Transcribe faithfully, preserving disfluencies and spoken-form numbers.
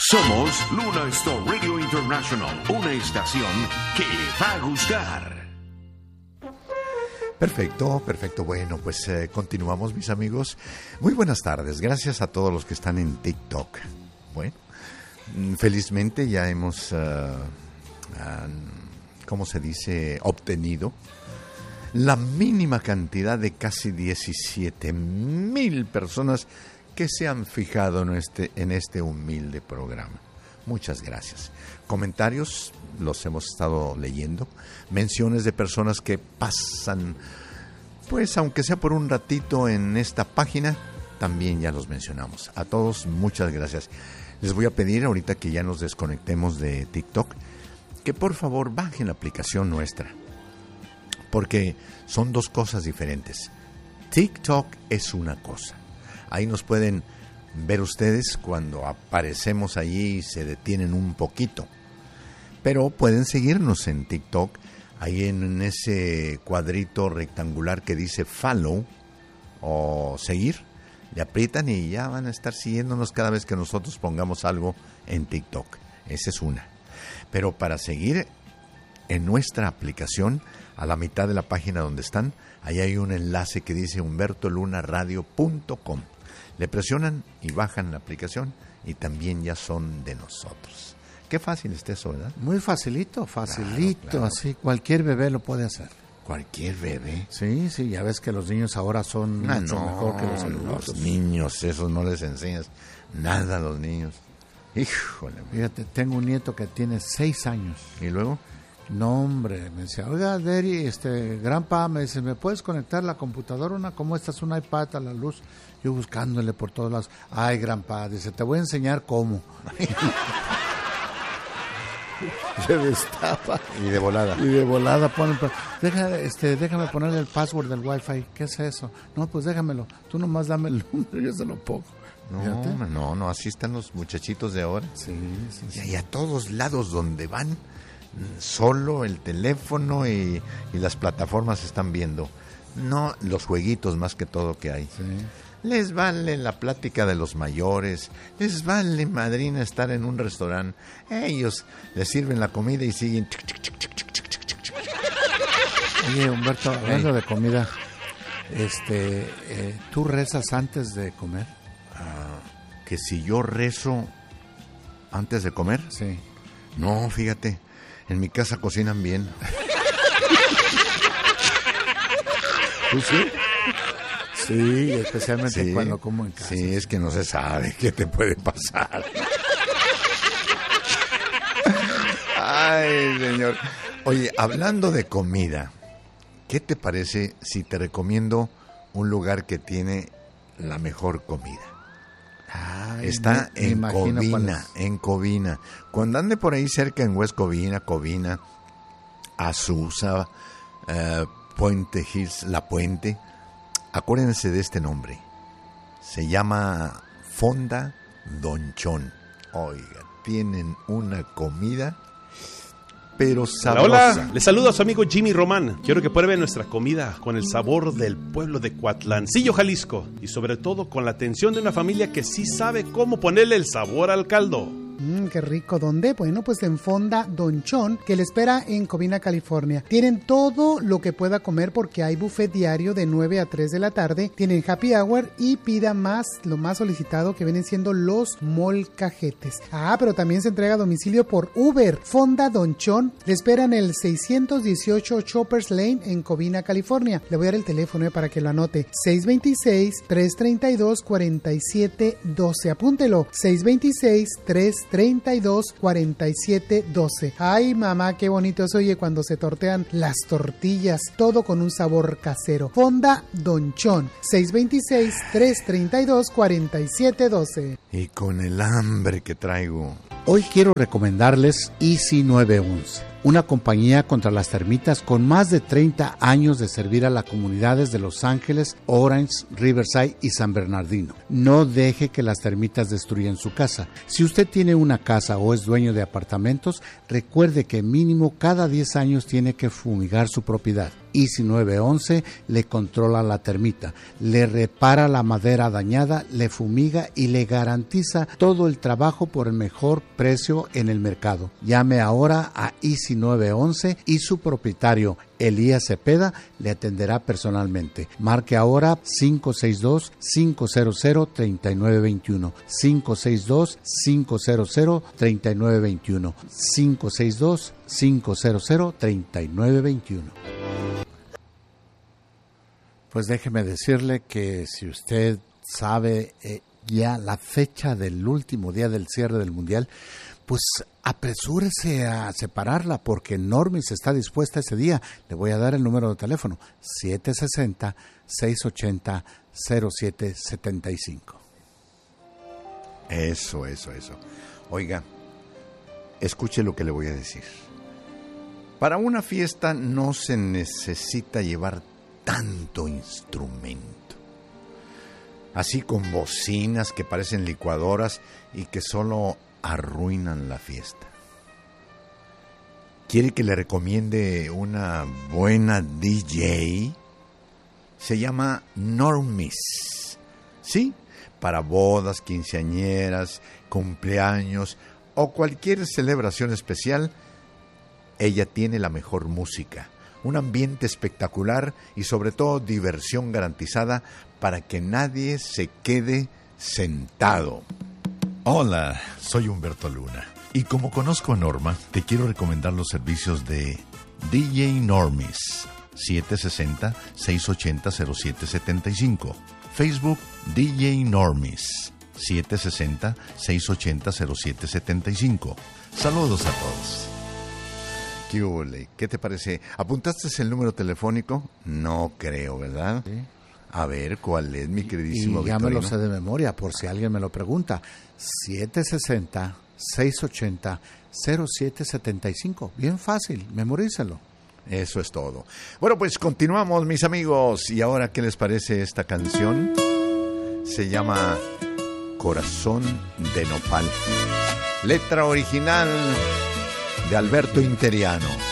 Somos Luna Star Radio International, una estación que le va a gustar. Perfecto, perfecto. Bueno, pues eh, continuamos, mis amigos. Muy buenas tardes. Gracias a todos los que están en TikTok. Bueno, felizmente ya hemos, uh, uh, ¿cómo se dice?, obtenido la mínima cantidad de casi diecisiete mil personas que se han fijado en este, en este humilde programa. Muchas gracias. Comentarios los hemos estado leyendo. Menciones de personas que pasan, pues aunque sea por un ratito en esta página, también ya los mencionamos. A todos, muchas gracias. Les voy a pedir ahorita que ya nos desconectemos de TikTok, que por favor bajen la aplicación nuestra, porque son dos cosas diferentes. TikTok es una cosa. Ahí nos pueden ver ustedes cuando aparecemos allí y se detienen un poquito. Pero pueden seguirnos en TikTok, ahí en ese cuadrito rectangular que dice follow o seguir. Le aprietan y ya van a estar siguiéndonos cada vez que nosotros pongamos algo en TikTok. Esa es una. Pero para seguir en nuestra aplicación, a la mitad de la página donde están, ahí hay un enlace que dice humberto luna radio punto com. Le presionan y bajan la aplicación y también ya son de nosotros. Qué fácil está eso, ¿verdad? Muy facilito, facilito, claro, claro. Así cualquier bebé lo puede hacer. ¿Cualquier bebé? Sí, sí, ya ves que los niños ahora son ah, mucho no, mejor que los adultos. Los niños, esos no les enseñas nada a los niños. Híjole. Fíjate, tengo un nieto que tiene seis años. ¿Y luego? No, hombre, me decía, oiga, Daddy, este, Grandpa, me dice, ¿me puedes conectar la computadora? Una, ¿cómo estás? Un iPad a la luz. Yo buscándole por todos lados. Ay, Grandpa, dice, te voy a enseñar cómo. Se destapa. Y de volada. Y de volada pone, Deja, este, déjame ponerle el password del Wi-Fi. ¿Qué es eso? No, pues déjamelo. Tú nomás dame el número y yo se lo pongo. No, no, no, así están los muchachitos de ahora. Sí, sí, sí. Y a todos lados donde van, solo el teléfono y, y las plataformas están viendo. No, los jueguitos más que todo que hay. Sí. Les vale la plática de los mayores, les vale, madrina, estar en un restaurante. Ellos les sirven la comida y siguen. Oye, Humberto, hablando de comida, este, eh, ¿tú rezas antes de comer? Ah, que si yo rezo antes de comer. Sí. No, fíjate, en mi casa cocinan bien. ¿Tú sí? Sí, especialmente sí, cuando como en casa. Sí, es que no se sabe qué te puede pasar. Ay, señor. Oye, hablando de comida, ¿qué te parece si te recomiendo un lugar que tiene la mejor comida? Ay, Está me, en me Covina, en Covina. Cuando ande por ahí cerca en West Covina, Covina, Azusa, uh, Puente Hills, La Puente, acuérdense de este nombre. Se llama Fonda Don Chon. Oiga, tienen una comida, pero sabrosa. Hola, hola, les saluda a su amigo Jimmy Román. Quiero que prueben nuestra comida con el sabor del pueblo de Coatlancillo, Jalisco. Y sobre todo con la atención de una familia que sí sabe cómo ponerle el sabor al caldo. Mmm, qué rico. ¿Dónde? Bueno, pues en Fonda Don Chon, que le espera en Covina, California. Tienen todo lo que pueda comer porque hay buffet diario de nueve a tres de la tarde. Tienen happy hour y pida más, lo más solicitado que vienen siendo los molcajetes. Ah, pero también se entrega a domicilio por Uber. Fonda Don Chon le espera en el seiscientos dieciocho Choppers Lane en Covina, California. Le voy a dar el teléfono eh, para que lo anote. seis dos seis, tres tres dos, cuatro siete uno dos. Apúntelo. seis dos seis, tres treinta y dos, cuarenta y siete, doce. Ay, mamá, qué bonito se oye cuando se tortean las tortillas, todo con un sabor casero. Fonda Don Chon, seis dos seis, tres treinta y dos, cuarenta y siete, doce. Y con el hambre que traigo. Hoy quiero recomendarles Easy nueve once. una compañía contra las termitas con más de treinta años de servir a las comunidades de Los Ángeles, Orange, Riverside y San Bernardino. No deje que las termitas destruyan su casa. Si usted tiene una casa o es dueño de apartamentos, recuerde que mínimo cada diez años tiene que fumigar su propiedad. Easy nueve once le controla la termita, le repara la madera dañada, le fumiga y le garantiza todo el trabajo por el mejor precio en el mercado. Llame ahora a Easy nueve once y su propietario, Elías Cepeda, le atenderá personalmente. Marque ahora cinco seis dos, cinco cero cero, tres nueve dos uno, cinco seis dos, cinco cero cero, tres nueve dos uno, cinco seis dos, cinco cero cero, tres nueve dos uno. Pues déjeme decirle que si usted sabe eh, ya la fecha del último día del cierre del Mundial, pues apresúrese a separarla porque Normis está dispuesta ese día. Le voy a dar el número de teléfono, siete seis cero, seis ocho cero, cero siete siete cinco. Eso, eso, eso. Oiga, escuche lo que le voy a decir. Para una fiesta no se necesita llevar tanto instrumento, así con bocinas que parecen licuadoras y que solo arruinan la fiesta. ¿Quiere que le recomiende una buena D J? Se llama Normis. Sí, para bodas, quinceañeras, cumpleaños o cualquier celebración especial, ella tiene la mejor música, un ambiente espectacular y sobre todo diversión garantizada para que nadie se quede sentado. Hola, soy Humberto Luna y como conozco a Norma, te quiero recomendar los servicios de D J Normis, siete seis cero, seis ocho cero, cero siete siete cinco. Facebook D J Normis, siete seis cero, seis ocho cero, cero siete siete cinco. Saludos a todos. ¿Qué ole? ¿Qué te parece? ¿Apuntaste el número telefónico? No creo, ¿verdad? Sí. A ver, ¿cuál es, mi queridísimo Y ya Victorino? me lo sé de memoria, por si alguien me lo pregunta. siete seis cero, seis ocho cero, cero siete siete cinco. Bien fácil, memorízalo. Eso es todo. Bueno, pues continuamos, mis amigos. ¿Y ahora qué les parece esta canción? Se llama Corazón de Nopal. Letra original de Alberto Interiano.